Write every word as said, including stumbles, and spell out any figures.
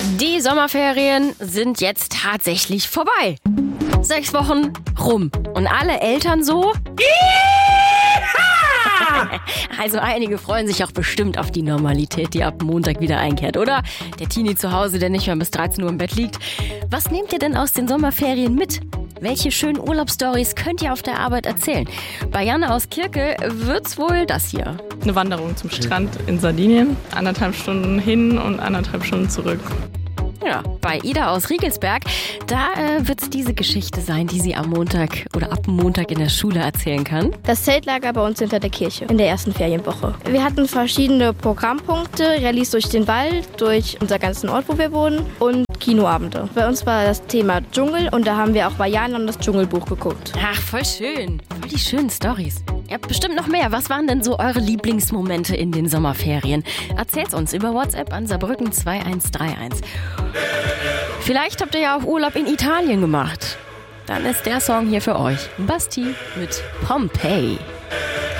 Die Sommerferien sind jetzt tatsächlich vorbei. Sechs Wochen rum. Und alle Eltern so? Also einige freuen sich auch bestimmt auf die Normalität, die ab Montag wieder einkehrt, oder? Der Teenie zu Hause, der nicht mehr bis dreizehn Uhr im Bett liegt. Was nehmt ihr denn aus den Sommerferien mit? Welche schönen Urlaubsstories könnt ihr auf der Arbeit erzählen? Bei Janne aus Kirke wird's wohl das hier. Eine Wanderung zum Strand in Sardinien. Anderthalb Stunden hin und anderthalb Stunden zurück. Ja, bei Ida aus Riegelsberg, da äh, wird es diese Geschichte sein, die sie am Montag oder ab Montag in der Schule erzählen kann. Das Zeltlager bei uns hinter der Kirche in der ersten Ferienwoche. Wir hatten verschiedene Programmpunkte, Rallyes durch den Wald, durch unser ganzen Ort, wo wir wohnen und Kinoabende. Bei uns war das Thema Dschungel und da haben wir auch bei Jan das Dschungelbuch geguckt. Ach, voll schön. Voll die schönen Storys. Ihr habt bestimmt noch mehr. Was waren denn so eure Lieblingsmomente in den Sommerferien? Erzählt's uns über WhatsApp an Saarbrücken zwei eins drei eins. Vielleicht habt ihr ja auch Urlaub in Italien gemacht. Dann ist der Song hier für euch. Basti mit Pompeii.